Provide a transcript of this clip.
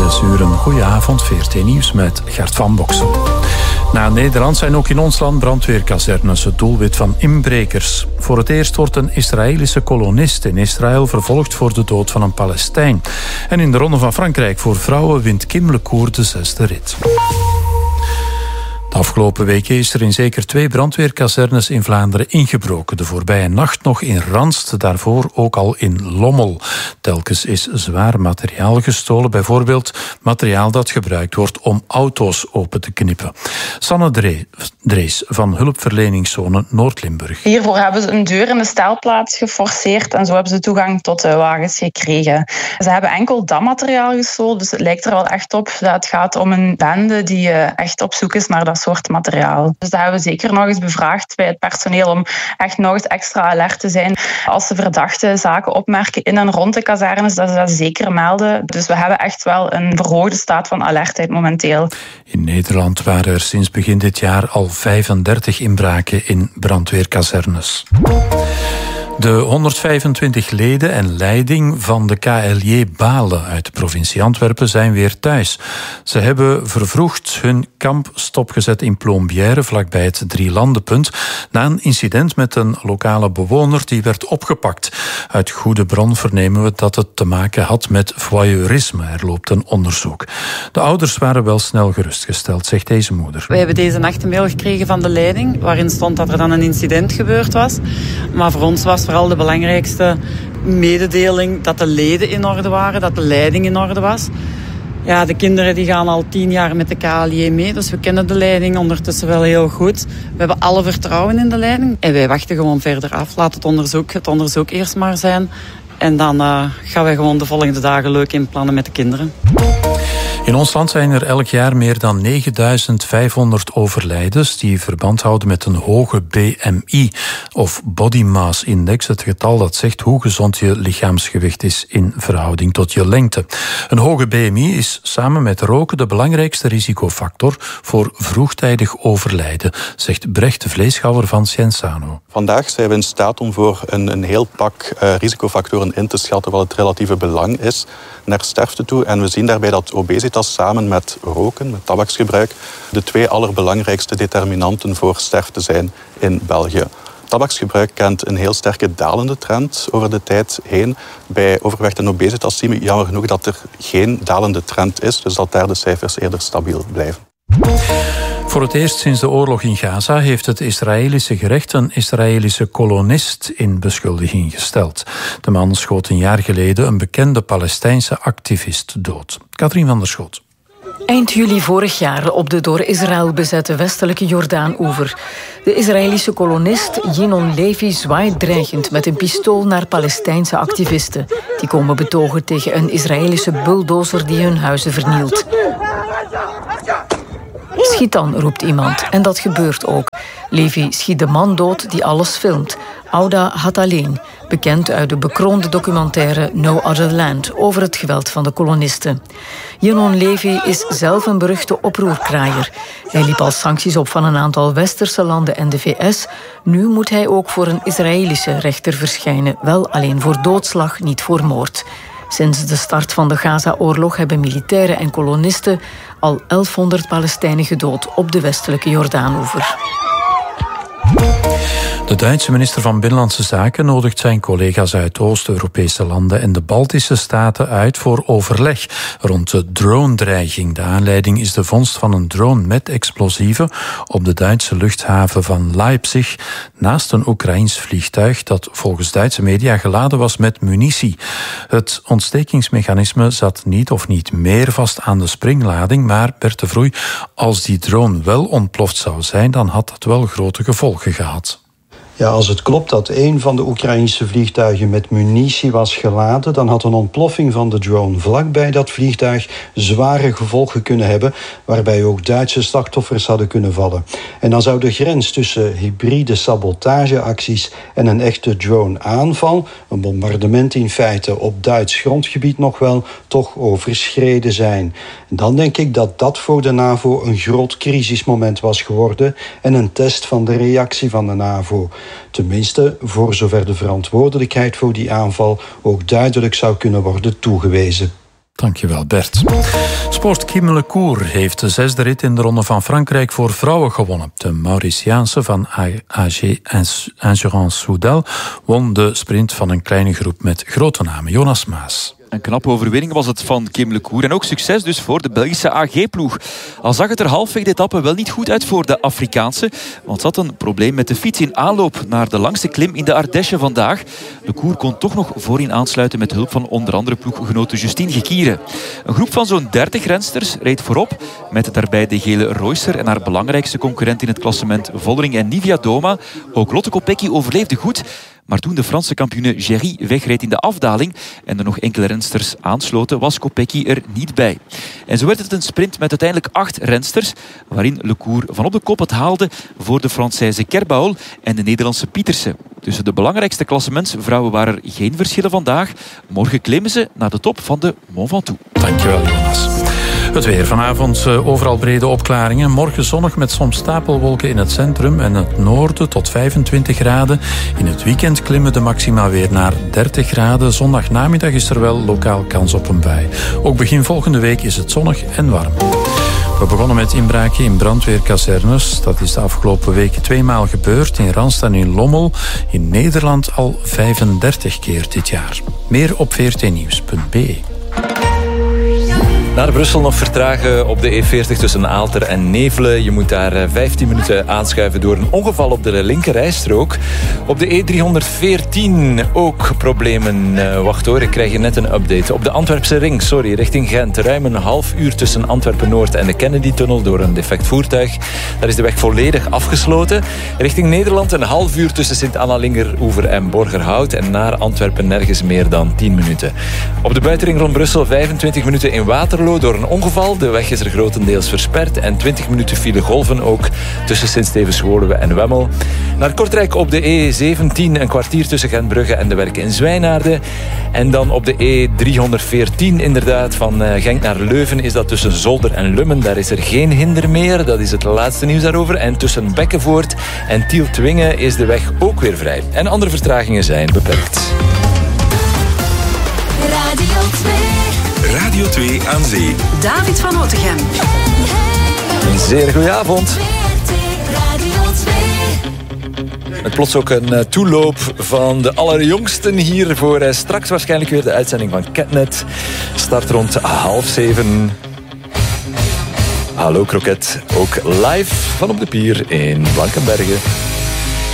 6 uur. Een goede avond, VRT Nieuws met Gert van Boksel. Na Nederland zijn ook in ons land brandweerkazernes het doelwit van inbrekers. Voor het eerst wordt een Israëlische kolonist in Israël vervolgd voor de dood van een Palestijn. En in de Ronde van Frankrijk voor vrouwen wint Kim Lecour de 6e rit. De afgelopen weken is er in zeker 2 brandweerkazernes in Vlaanderen ingebroken. De voorbije nacht nog in Ranst, daarvoor ook al in Lommel. Telkens is zwaar materiaal gestolen, bijvoorbeeld materiaal dat gebruikt wordt om auto's open te knippen. Sanne Drees van hulpverleningszone Noord-Limburg. Hiervoor hebben ze een deur in de stelplaats geforceerd en zo hebben ze toegang tot de wagens gekregen. Ze hebben enkel dat materiaal gestolen, dus het lijkt er wel echt op dat het gaat om een bende die echt op zoek is naar dat soort materiaal. Dus dat hebben we zeker nog eens bevraagd bij het personeel om echt nog eens extra alert te zijn. Als ze verdachte zaken opmerken in en rond de kazernes, dat ze dat zeker melden. Dus we hebben echt wel een verhoogde staat van alertheid momenteel. In Nederland waren er sinds begin dit jaar al 35 inbraken in brandweerkazernes. De 125 leden en leiding van de KLJ Balen uit de provincie Antwerpen zijn weer thuis. Ze hebben vervroegd hun kamp stopgezet in Plombière, vlakbij het Drielandenpunt, na een incident met een lokale bewoner die werd opgepakt. Uit goede bron vernemen we dat het te maken had met voyeurisme. Er loopt een onderzoek. De ouders waren wel snel gerustgesteld, zegt deze moeder. We hebben deze nacht een mail gekregen van de leiding, waarin stond dat er dan een incident gebeurd was. Maar voor ons was vooral de belangrijkste mededeling dat de leden in orde waren, dat de leiding in orde was. Ja, de kinderen die gaan al 10 jaar met de KLJ mee, dus we kennen de leiding ondertussen wel heel goed. We hebben alle vertrouwen in de leiding en wij wachten gewoon verder af. Laat het onderzoek eerst maar zijn en dan gaan wij gewoon de volgende dagen leuk inplannen met de kinderen. In ons land zijn er elk jaar meer dan 9500 overlijdens die verband houden met een hoge BMI of Body Mass Index, het getal dat zegt hoe gezond je lichaamsgewicht is in verhouding tot je lengte. Een hoge BMI is samen met roken de belangrijkste risicofactor voor vroegtijdig overlijden, zegt Brecht de Vleeschhouwer van Cienzano. Vandaag zijn we in staat om voor een heel pak risicofactoren in te schatten wat het relatieve belang is naar sterfte toe. En we zien daarbij dat obesitas samen met roken, met tabaksgebruik, de 2 allerbelangrijkste determinanten voor sterfte zijn in België. Tabaksgebruik kent een heel sterke dalende trend over de tijd heen. Bij overgewicht en obesitas zien we jammer genoeg dat er geen dalende trend is, dus dat daar de cijfers eerder stabiel blijven. Voor het eerst sinds de oorlog in Gaza heeft het Israëlische gerecht een Israëlische kolonist in beschuldiging gesteld. De man schoot een jaar geleden een bekende Palestijnse activist dood. Katrien van der Schoot. Eind juli vorig jaar op de door Israël bezette westelijke Jordaan-oever. De Israëlische kolonist Yinon Levi zwaait dreigend met een pistool naar Palestijnse activisten. Die komen betogen tegen een Israëlische bulldozer die hun huizen vernielt. Schiet dan, roept iemand. En dat gebeurt ook. Levi schiet de man dood die alles filmt. Ouda Hataleen, bekend uit de bekroonde documentaire No Other Land over het geweld van de kolonisten. Yinon Levi is zelf een beruchte oproerkraaier. Hij liep al sancties op van een aantal westerse landen en de VS. Nu moet hij ook voor een Israëlische rechter verschijnen. Wel alleen voor doodslag, niet voor moord. Sinds de start van de Gaza-oorlog hebben militairen en kolonisten al 1100 Palestijnen gedood op de westelijke Jordaanoever. De Duitse minister van Binnenlandse Zaken nodigt zijn collega's uit Oost-Europese landen en de Baltische staten uit voor overleg rond de drone-dreiging. De aanleiding is de vondst van een drone met explosieven op de Duitse luchthaven van Leipzig naast een Oekraïns vliegtuig dat volgens Duitse media geladen was met munitie. Het ontstekingsmechanisme zat niet meer vast aan de springlading, maar Bert de Vroei, als die drone wel ontploft zou zijn, dan had dat wel grote gevolgen gehad. Ja, als het klopt dat een van de Oekraïnse vliegtuigen met munitie was geladen, dan had een ontploffing van de drone vlakbij dat vliegtuig zware gevolgen kunnen hebben, waarbij ook Duitse slachtoffers hadden kunnen vallen. En dan zou de grens tussen hybride sabotageacties en een echte drone-aanval, een bombardement in feite op Duits grondgebied nog wel, toch overschreden zijn. En dan denk ik dat dat voor de NAVO een groot crisismoment was geworden en een test van de reactie van de NAVO. Tenminste, voor zover de verantwoordelijkheid voor die aanval ook duidelijk zou kunnen worden toegewezen. Dankjewel, Bert. Sport Kim Lecour heeft de 6e rit in de Ronde van Frankrijk voor vrouwen gewonnen. De Mauritiaanse van AG Assurance Soudal won de sprint van een kleine groep met grote namen. Jonas Maas. Een knappe overwinning was het van Kim Lecour. En ook succes dus voor de Belgische AG-ploeg. Al zag het er halfweg de etappe wel niet goed uit voor de Afrikaanse. Want ze had een probleem met de fiets in aanloop naar de langste klim in de Ardèche vandaag. Lecour kon toch nog voorin aansluiten met hulp van onder andere ploeggenote Justine Gekiere. Een groep van zo'n 30 rensters reed voorop. Met daarbij de gele Reusser en haar belangrijkste concurrent in het klassement Vollering en Nivia Doma. Ook Lotte Kopecky overleefde goed. Maar toen de Franse kampioene Géry wegreed in de afdaling en er nog enkele rensters aansloten, was Kopecky er niet bij. En zo werd het een sprint met uiteindelijk 8 rensters, waarin Lecour van op de kop het haalde voor de Française Kerbaol en de Nederlandse Pietersen. Tussen de belangrijkste klassementsvrouwen waren er geen verschillen vandaag. Morgen klimmen ze naar de top van de Mont Ventoux. Dankjewel, Jonas. Het weer. Vanavond overal brede opklaringen. Morgen zonnig met soms stapelwolken in het centrum en het noorden tot 25 graden. In het weekend klimmen de maxima weer naar 30 graden. Zondagnamiddag is er wel lokaal kans op een bui. Ook begin volgende week is het zonnig en warm. We begonnen met inbraken in brandweerkazernes. Dat is de afgelopen weken 2 maal gebeurd. In Randstad en in Lommel. In Nederland al 35 keer dit jaar. Meer op vrtnieuws.be. Naar Brussel nog vertragen op de E40 tussen Aalter en Nevelen. Je moet daar 15 minuten aanschuiven door een ongeval op de linkerrijstrook. Op de E314 ook problemen. Wacht hoor, ik krijg hier net een update. Op de Antwerpse ring, richting Gent. Ruim een half uur tussen Antwerpen-Noord en de Kennedy-tunnel door een defect voertuig. Daar is de weg volledig afgesloten. Richting Nederland een half uur tussen Sint-Anna-Lingeroever en Borgerhout. En naar Antwerpen nergens meer dan 10 minuten. Op de buitenring rond Brussel 25 minuten in Waterloo door een ongeval. De weg is er grotendeels versperd en 20 minuten file golven ook tussen Sint-Stevens-Woluwe en Wemmel. Naar Kortrijk op de E17 een kwartier tussen Gentbrugge en de Werken in Zwijnaarden. En dan op de E314 inderdaad van Genk naar Leuven is dat tussen Zolder en Lummen. Daar is er geen hinder meer. Dat is het laatste nieuws daarover. En tussen Bekkenvoort en Tiel-Twingen is de weg ook weer vrij. En andere vertragingen zijn beperkt. Radio 2 aan Zee. David van Otegem. Een zeer goede avond. Met plots ook een toeloop van de allerjongsten hier voor straks waarschijnlijk weer de uitzending van Ketnet. Start rond 6:30. Hallo Kroket, ook live van op de pier in Blankenberge.